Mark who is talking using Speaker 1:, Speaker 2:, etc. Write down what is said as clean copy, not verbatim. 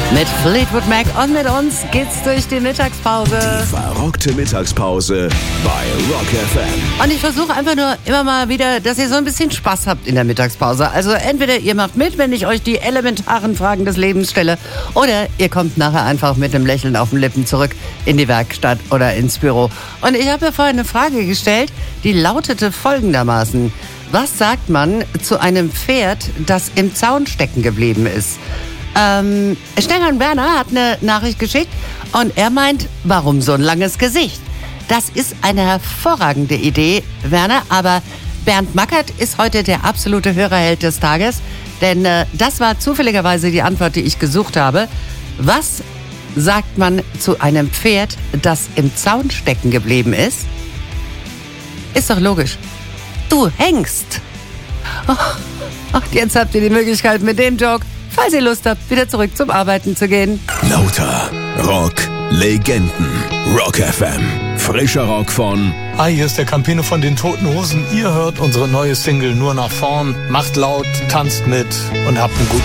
Speaker 1: Mit Fleetwood Mac und mit uns geht's durch die Mittagspause.
Speaker 2: Die verrockte Mittagspause bei Rock FM.
Speaker 1: Und ich versuche einfach nur immer mal wieder, dass ihr so ein bisschen Spaß habt in der Mittagspause. Also entweder ihr macht mit, wenn ich euch die elementaren Fragen des Lebens stelle, oder ihr kommt nachher einfach mit einem Lächeln auf den Lippen zurück in die Werkstatt oder ins Büro. Und ich habe mir vorhin eine Frage gestellt, die lautete folgendermaßen: Was sagt man zu einem Pferd, das im Zaun stecken geblieben ist? Stefan Werner hat eine Nachricht geschickt und er meint, warum so ein langes Gesicht? Das ist eine hervorragende Idee, Werner, aber Bernd Mackert ist heute der absolute Hörerheld des Tages, denn das war zufälligerweise die Antwort, die ich gesucht habe. Was sagt man zu einem Pferd, das im Zaun stecken geblieben ist? Ist doch logisch. Du hängst. Und jetzt habt ihr die Möglichkeit mit dem Joke, falls ihr Lust habt, wieder zurück zum Arbeiten zu gehen.
Speaker 2: Lauter Rock Legenden. Rock FM. Frischer Rock von...
Speaker 3: Hi, hier ist der Campino von den Toten Hosen. Ihr hört unsere neue Single Nur nach vorn. Macht laut, tanzt mit und habt einen guten